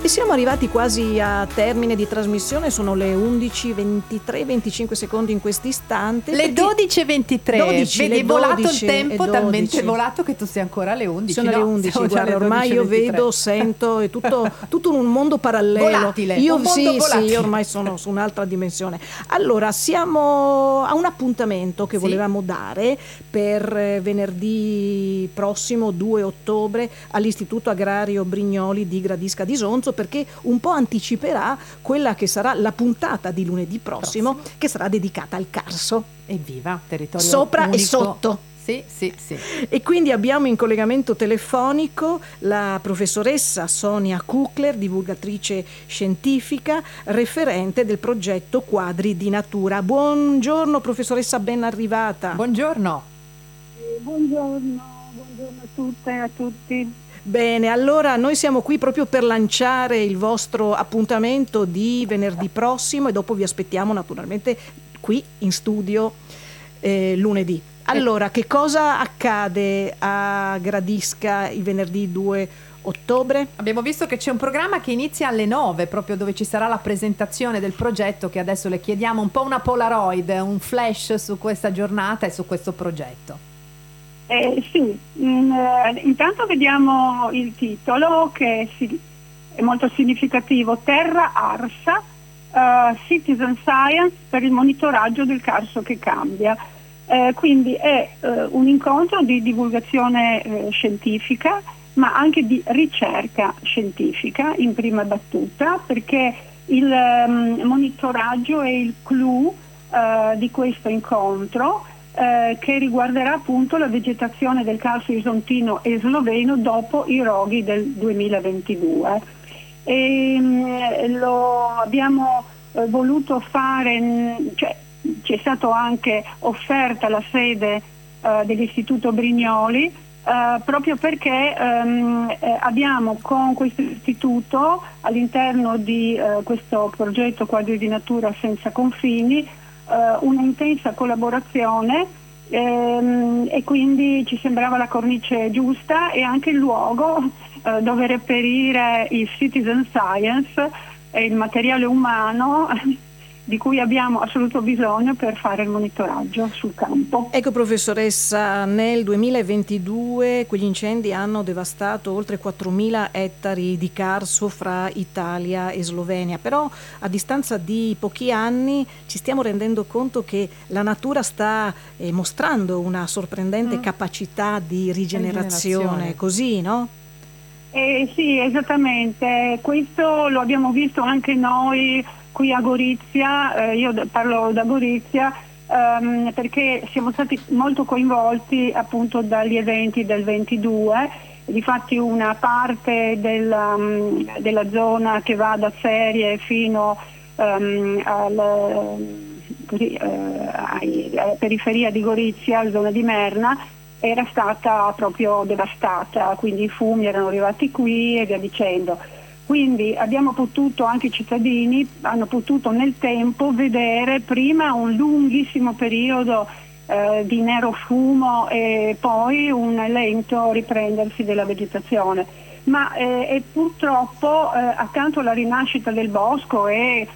E siamo arrivati quasi a termine di trasmissione, sono le 11:23, 25 secondi in questo istante. Le 12:23. 12, vedi, è volato il tempo, 12. talmente volato che tu sei ancora alle 11. Sono le 11, guarda, ormai io vedo, sento, è tutto un mondo parallelo. Volatile, Io un mondo volatile. io ormai sono su un'altra dimensione. Allora, siamo a un appuntamento che volevamo dare per venerdì prossimo, 2 ottobre, all'Istituto Agrario Brignoli di Gradisca di Sonzo, perché un po' anticiperà quella che sarà la puntata di lunedì prossimo. Che sarà dedicata al Carso. Evviva, territorio sopra unico. E sotto. Sì. E quindi abbiamo in collegamento telefonico la professoressa Sonia Kuchler, divulgatrice scientifica, referente del progetto Quadri di Natura. Buongiorno professoressa, ben arrivata. Buongiorno. Buongiorno a tutte e a tutti. Bene, allora noi siamo qui proprio per lanciare il vostro appuntamento di venerdì prossimo e dopo vi aspettiamo naturalmente qui in studio lunedì. Allora, che cosa accade a Gradisca il venerdì 2 ottobre? Abbiamo visto che c'è un programma che inizia alle 9, proprio dove ci sarà la presentazione del progetto, che adesso le chiediamo un po' una Polaroid, un flash su questa giornata e su questo progetto. Intanto vediamo il titolo che è molto significativo: Terra Arsa, Citizen Science per il monitoraggio del Carso che cambia. Quindi è un incontro di divulgazione scientifica, ma anche di ricerca scientifica in prima battuta, perché il monitoraggio è il clou di questo incontro, che riguarderà appunto la vegetazione del Carso isontino e sloveno dopo i roghi del 2022. Lo abbiamo voluto fare, ci è stato anche offerta la sede dell'Istituto Brignoli, proprio perché abbiamo con questo istituto, all'interno di questo progetto Quadri di Natura senza confini, una intensa collaborazione, e quindi ci sembrava la cornice giusta e anche il luogo dove reperire il citizen science e il materiale umano di cui abbiamo assoluto bisogno per fare il monitoraggio sul campo. Ecco professoressa, nel 2022 quegli incendi hanno devastato oltre 4.000 ettari di carso fra Italia e Slovenia, però a distanza di pochi anni ci stiamo rendendo conto che la natura sta mostrando una sorprendente capacità di rigenerazione, così, no? Sì, esattamente, questo lo abbiamo visto anche noi qui a Gorizia, io parlo da Gorizia perché siamo stati molto coinvolti appunto dagli eventi del 22, difatti una parte della zona che va da Serie fino alla periferia di Gorizia, zona di Merna, era stata proprio devastata, quindi i fumi erano arrivati qui e via dicendo. Quindi abbiamo potuto, anche i cittadini hanno potuto nel tempo vedere prima un lunghissimo periodo di nero fumo e poi un lento riprendersi della vegetazione. Ma purtroppo accanto alla rinascita del bosco e